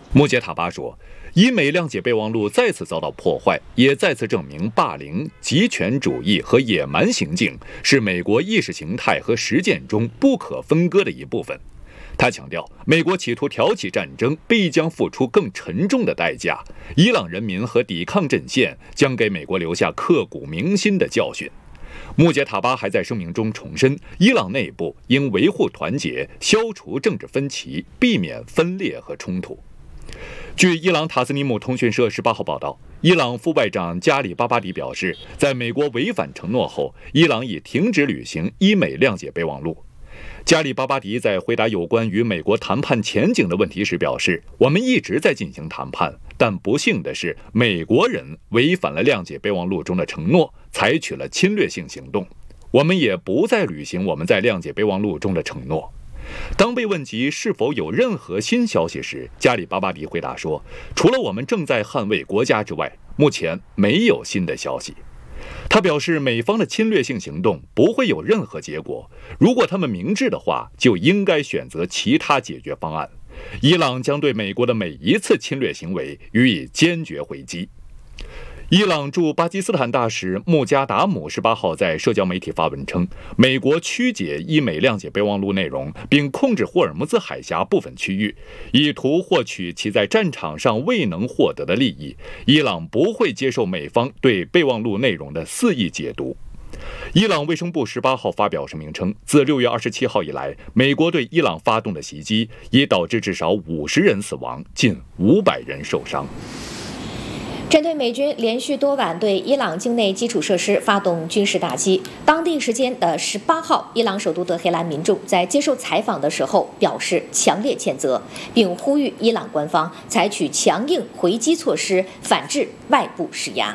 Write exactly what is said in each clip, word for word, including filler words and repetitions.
穆杰塔巴说，伊美谅解备忘录再次遭到破坏，也再次证明霸凌、极权主义和野蛮行径是美国意识形态和实践中不可分割的一部分。他强调，美国企图挑起战争必将付出更沉重的代价，伊朗人民和抵抗阵线将给美国留下刻骨铭心的教训。穆杰塔巴还在声明中重申，伊朗内部应维护团结，消除政治分歧，避免分裂和冲突。据伊朗塔斯尼姆通讯社十八号报道，伊朗副外长加里巴巴迪表示，在美国违反承诺后，伊朗已停止履行伊美谅解备忘录。加里巴巴迪在回答有关与美国谈判前景的问题时表示，我们一直在进行谈判，但不幸的是，美国人违反了谅解备忘录中的承诺，采取了侵略性行动。我们也不再履行我们在谅解备忘录中的承诺。当被问及是否有任何新消息时，加里巴巴迪回答说，除了我们正在捍卫国家之外，目前没有新的消息。他表示，美方的侵略性行动不会有任何结果，如果他们明智的话，就应该选择其他解决方案。伊朗将对美国的每一次侵略行为予以坚决回击。伊朗驻巴基斯坦大使穆加达姆十八号在社交媒体发文称，美国曲解伊美谅解备忘录内容，并控制霍尔木兹海峡部分区域，以图获取其在战场上未能获得的利益。伊朗不会接受美方对备忘录内容的肆意解读。伊朗卫生部十八号发表声明称，自六月二十七号以来，美国对伊朗发动的袭击已导致至少五十人死亡，近五百人受伤。 针对美军连续多晚对伊朗境内基础设施发动军事打击，当地时间的十八号，伊朗首都德黑兰民众在接受采访的时候表示强烈谴责，并呼吁伊朗官方采取强硬回击措施，反制外部施压。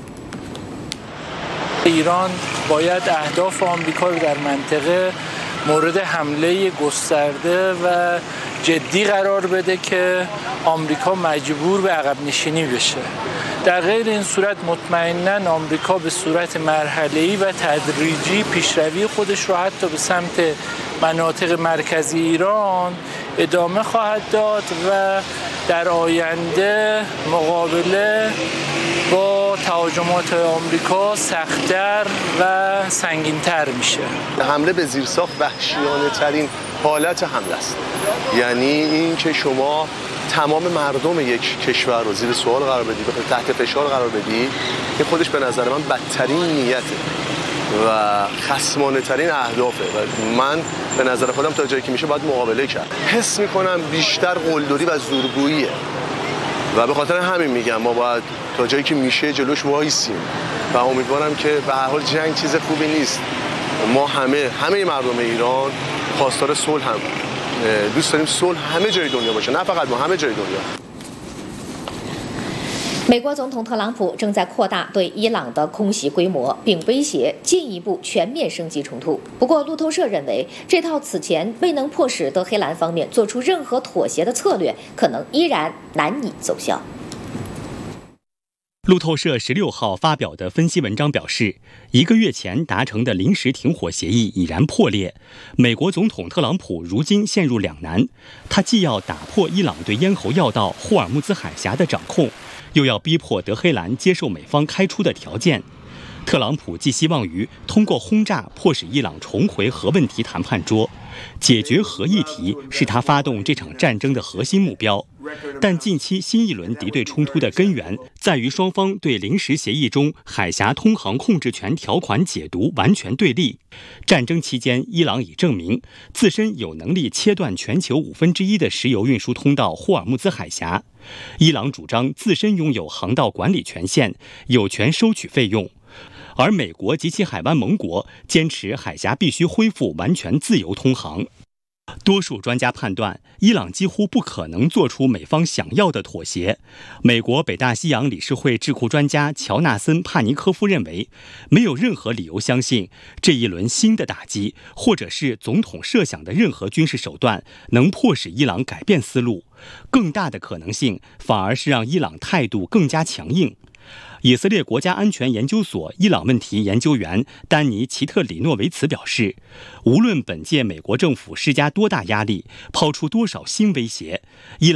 ایران باید اهداف آمریکا رو در منطقه مورد حمله گسترده و جدی قرار بده که آمریکا مجبور به عقب نشینی بشه. در غیر این صورت مطمئناً آمریکا به صورت مرحله‌ای و تدریجی پیشروی خودش رو حتی به سمت مناطق مرکزی ایران ادامه خواهد داد و در آینده مقابله با تهاجمات آمریکا سخت‌تر و سنگین‌تر میشه. حمله به زیرساخت وحشیانه ترین حالت حمله است. یعنی این که شما تمام مردم یک کشور رو زیر سوال قرار بدی، تحت فشار قرار بدی، این خودش به نظر من بدترین نیته و خصمانه ترین اهدافه و من به نظر خودم تا جایی که میشه باید مقابله کرد. حس میکنم بیشتر قلدری و زورگوییه و به خاطر همین میگم ما باید تا جایی که میشه جلوش وایسیم و امیدوارم که به هر حال جنگ چیز خوبی نیست. ما همه همه مردم ایران خواستار صلح هم دوست داریم صلح همه جای دنیا باشه، نه فقط ما، همه جای دنیا。 美国总统特朗普正在扩大对伊朗的空袭规模，并威胁进一步全面升级冲突。不过，路透社认为，这套此前未能迫使德黑兰方面做出任何妥协的策略，可能依然难以奏效。 路透社十六号发表的分析文章表示，一个月前达成的临时停火协议已然破裂。美国总统特朗普如今陷入两难，他既要打破伊朗对咽喉要道霍尔木兹海峡的掌控，又要逼迫德黑兰接受美方开出的条件。特朗普寄希望于通过轰炸迫使伊朗重回核问题谈判桌，解决核议题是他发动这场战争的核心目标。但近期新一轮敌对冲突的根源在于双方对临时协议中海峡通航控制权条款解读完全对立。战争期间，伊朗已证明自身有能力切断全球五分之一的石油运输通道霍尔木兹海峡。伊朗主张自身拥有航道管理权限，有权收取费用。而美国及其海湾盟国坚持海峡必须恢复完全自由通航。多数专家判断，伊朗几乎不可能做出美方想要的妥协。美国北大西洋理事会智库专家乔纳森·帕尼科夫认为，没有任何理由相信这一轮新的打击，或者是总统设想的任何军事手段，能迫使伊朗改变思路。更大的可能性，反而是让伊朗态度更加强硬。以色列国家安全研究所伊朗问题研究员丹尼·齐特里诺维茨表示，无论本届美国政府施加多大压力，抛出多少新威胁，伊朗